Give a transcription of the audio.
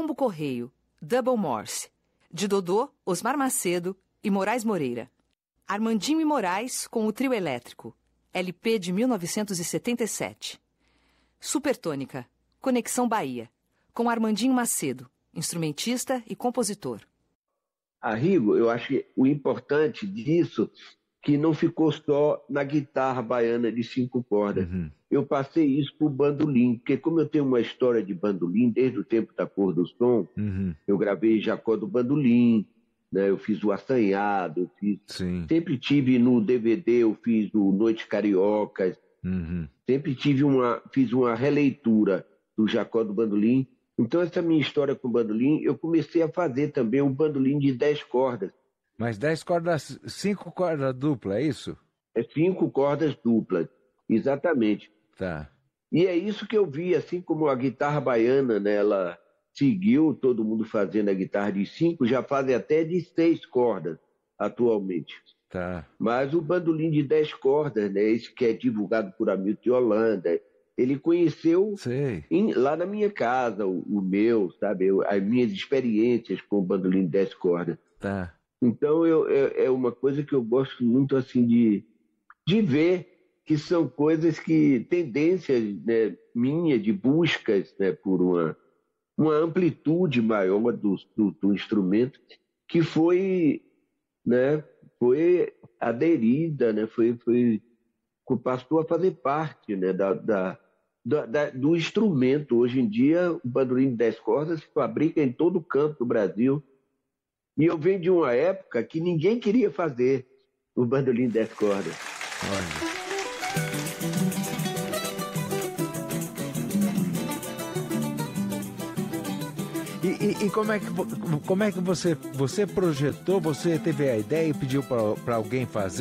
Pombo Correio, Double Morse. De Dodô, Osmar Macedo e Moraes Moreira. Armandinho e Moraes com o Trio Elétrico. LP de 1977. Supertônica, Conexão Bahia. Com Armandinho Macedo, instrumentista e compositor. Arrigo, eu acho que o importante disso que não ficou só na guitarra baiana de 5 cordas. Uhum. Eu passei isso para o bandolim, porque como eu tenho uma história de bandolim desde o tempo da Cor do Som, eu gravei Jacó do Bandolim, né? Eu fiz o Assanhado, sempre tive no DVD, eu fiz o Noites Cariocas, sempre fiz uma releitura do Jacó do Bandolim. Então essa minha história com o bandolim, eu comecei a fazer também um bandolim de 10 cordas. Mas 10 cordas, 5 cordas dupla, é isso? É 5 cordas duplas, exatamente. Tá. E é isso que eu vi, assim como a guitarra baiana, né, ela seguiu todo mundo fazendo a guitarra de 5, já fazem até de 6 cordas atualmente. Tá. Mas o bandolim de 10 cordas, né, esse que é divulgado por Hamilton de Holanda, ele conheceu lá na minha casa, o meu, sabe, as minhas experiências com o bandolim de 10 cordas. Tá. Então é uma coisa que eu gosto muito assim de ver, que são coisas que, tendências, né, minha de buscas, né, por uma amplitude maior do instrumento, que foi, né, foi aderida, né, passou a fazer parte, né, do instrumento. Hoje em dia, o bandolim de 10 cordas se fabrica em todo canto do Brasil. E eu venho de uma época que ninguém queria fazer o bandolim de 10 cordas. Olha. E como é que você projetou, você teve a ideia e pediu para alguém fazer?